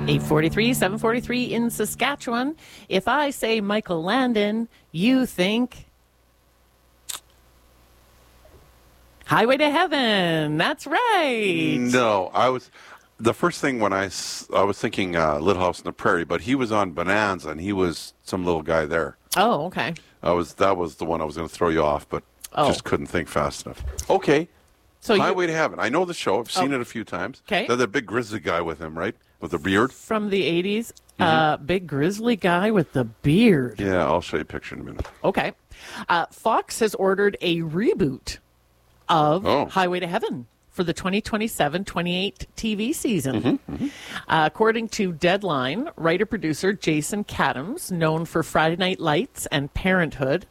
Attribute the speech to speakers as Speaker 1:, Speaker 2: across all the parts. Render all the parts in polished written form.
Speaker 1: 8:43, 7:43 in Saskatchewan. If I say Michael Landon, you think Highway to Heaven. That's right.
Speaker 2: No, the first thing when I was thinking Little House on the Prairie, but he was on Bonanza and he was some little guy there.
Speaker 1: Oh, okay.
Speaker 2: That was the one I was going to throw you off, but just couldn't think fast enough. Okay.
Speaker 1: So
Speaker 2: Highway to Heaven. I know the show. I've seen it a few times.
Speaker 1: Okay.
Speaker 2: There's that big grizzly guy with him, right? With the beard.
Speaker 1: From the 80s. Big grizzly guy with the beard.
Speaker 2: Yeah, I'll show you a picture in a minute.
Speaker 1: Okay. Fox has ordered a reboot of Highway to Heaven for the 2027-28 TV season. According to Deadline, writer-producer Jason Katims, known for Friday Night Lights and Parenthood,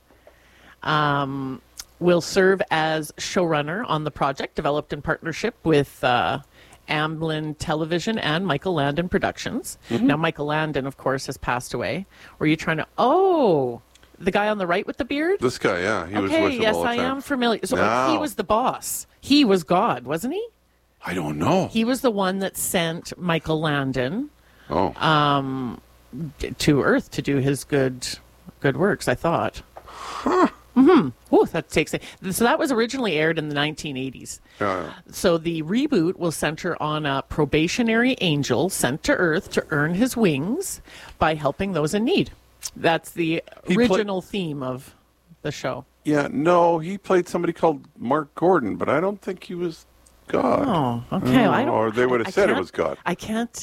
Speaker 1: will serve as showrunner on the project, developed in partnership with Amblin Television and Michael Landon Productions. Now, Michael Landon, of course, has passed away. Were you trying to... Oh, the guy on the right with the beard?
Speaker 2: This guy, yeah. He was with him
Speaker 1: yes,
Speaker 2: all the
Speaker 1: I
Speaker 2: time.
Speaker 1: am familiar. So
Speaker 2: No.
Speaker 1: he was the boss. He was God, wasn't he?
Speaker 2: I don't know.
Speaker 1: He was the one that sent Michael Landon
Speaker 2: Oh.
Speaker 1: to Earth to do his good works, I thought. Oh, that takes it. So that was originally aired in the 1980s. So the reboot will center on a probationary angel sent to Earth to earn his wings by helping those in need. That's the original theme of the show.
Speaker 2: Yeah, no, he played somebody called Mark Gordon, but I don't think he was God.
Speaker 1: Oh, okay. I don't,
Speaker 2: or they would have said it was God.
Speaker 1: I can't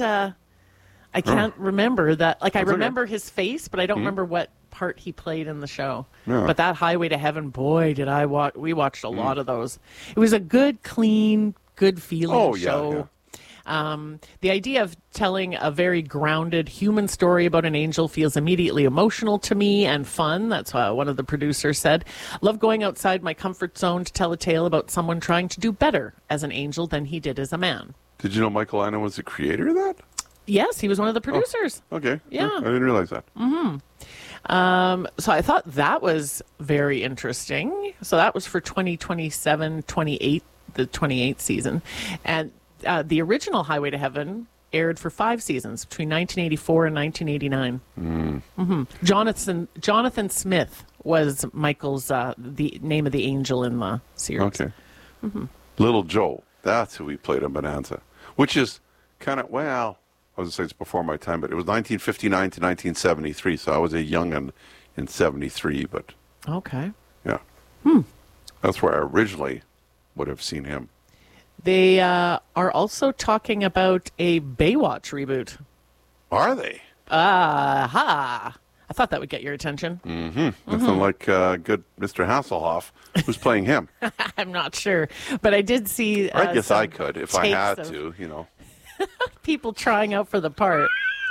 Speaker 1: remember that. Like, I remember his face, but I don't remember what part he played in the show.
Speaker 2: Yeah.
Speaker 1: But that Highway to Heaven, boy, did I watch. We watched a lot of those. It was a good, clean, good feeling show.
Speaker 2: Yeah.
Speaker 1: The idea of telling a very grounded human story about an angel feels immediately emotional to me and fun. That's what one of the producers said. Love going outside my comfort zone to tell a tale about someone trying to do better as an angel than he did as a man.
Speaker 2: Did you know Michael Landon was the creator of that?
Speaker 1: Yes, he was one of the producers.
Speaker 2: Okay.
Speaker 1: Yeah.
Speaker 2: I didn't realize that.
Speaker 1: So I thought that was very interesting. So that was for 2027-28, the 28th season. And the original Highway to Heaven aired for 5 seasons between 1984 and 1989. Jonathan Smith was Michael's the name of the angel in the series.
Speaker 2: Okay. Little Joe. That's who we played on Bonanza, which is kind of, well, I was going to say it's before my time, but it was 1959 to 1973, so I was a young'un in 73, but
Speaker 1: Okay.
Speaker 2: yeah. That's where I originally would have seen him.
Speaker 1: They are also talking about a Baywatch reboot.
Speaker 2: Are they?
Speaker 1: Aha! I thought that would get your attention.
Speaker 2: Nothing like good Mr. Hasselhoff, who's playing him.
Speaker 1: I'm not sure, but I did see.
Speaker 2: I guess I
Speaker 1: some
Speaker 2: could if I
Speaker 1: tapes
Speaker 2: had
Speaker 1: of
Speaker 2: to, you know.
Speaker 1: people trying out for the part.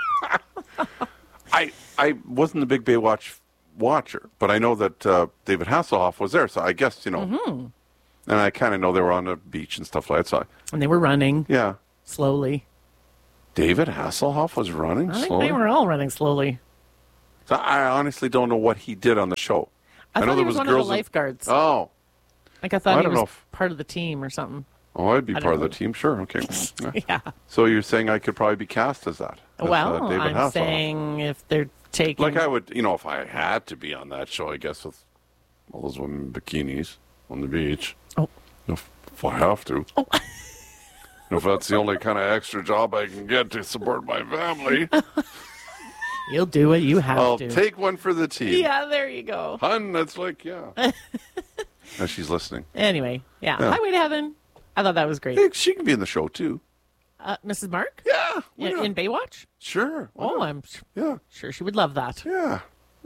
Speaker 2: I wasn't a big Baywatch watcher, but I know that David Hasselhoff was there, so I guess, you know. And I kind of know they were on the beach and stuff like that. So
Speaker 1: And they were running
Speaker 2: yeah.
Speaker 1: slowly.
Speaker 2: David Hasselhoff was running
Speaker 1: I think
Speaker 2: slowly?
Speaker 1: they were all running slowly.
Speaker 2: So I honestly don't know what he did on the show.
Speaker 1: I
Speaker 2: know
Speaker 1: thought he
Speaker 2: there
Speaker 1: was one of
Speaker 2: girls
Speaker 1: the lifeguards.
Speaker 2: Oh.
Speaker 1: Like I thought
Speaker 2: I
Speaker 1: he
Speaker 2: don't
Speaker 1: was
Speaker 2: know if-
Speaker 1: part of the team or something.
Speaker 2: Oh, I'd be
Speaker 1: I don't
Speaker 2: part of the
Speaker 1: know.
Speaker 2: team. Sure. Okay. Yeah.
Speaker 1: Yeah.
Speaker 2: So you're saying I could probably be cast as that? As,
Speaker 1: Well,
Speaker 2: David
Speaker 1: I'm
Speaker 2: Hasselhoff.
Speaker 1: saying if they're taking...
Speaker 2: Like I would, you know, if I had to be on that show, I guess with all those women in bikinis on the beach.
Speaker 1: Oh.
Speaker 2: If I have to.
Speaker 1: Oh.
Speaker 2: If that's the only kind of extra job I can get to support my family,
Speaker 1: You'll do what you have
Speaker 2: I'll
Speaker 1: to.
Speaker 2: take one for the team.
Speaker 1: Yeah, there you go.
Speaker 2: Hun, that's like, yeah. Now she's listening.
Speaker 1: Anyway, yeah.
Speaker 2: Yeah.
Speaker 1: Highway to Heaven. I thought that was great.
Speaker 2: Hey, she can be in the show, too.
Speaker 1: Mrs. Mark?
Speaker 2: Yeah. why not?
Speaker 1: In Baywatch?
Speaker 2: Sure. why
Speaker 1: Oh,
Speaker 2: not?
Speaker 1: I'm
Speaker 2: Yeah.
Speaker 1: sure she would love that.
Speaker 2: Yeah.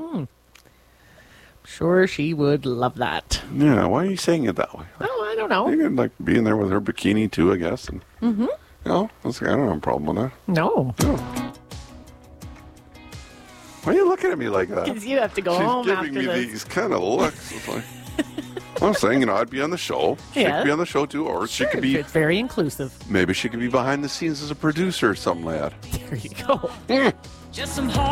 Speaker 1: Sure she would love that.
Speaker 2: Yeah. Why are you saying it that way?
Speaker 1: Oh, I don't know.
Speaker 2: You could, like, be in there with her bikini, too, I guess. And, you know, I don't have a problem with that.
Speaker 1: No.
Speaker 2: Why are you looking at me like that?
Speaker 1: Because you have to go home
Speaker 2: She's
Speaker 1: after
Speaker 2: giving me
Speaker 1: this.
Speaker 2: these kind of looks. It's like, I'm saying, you know, I'd be on the show. She
Speaker 1: Yeah.
Speaker 2: could be on the show, too. Or she
Speaker 1: Sure,
Speaker 2: could be,
Speaker 1: it's very inclusive.
Speaker 2: maybe she could be behind the scenes as a producer or something like that.
Speaker 1: There you go.
Speaker 3: Just some hard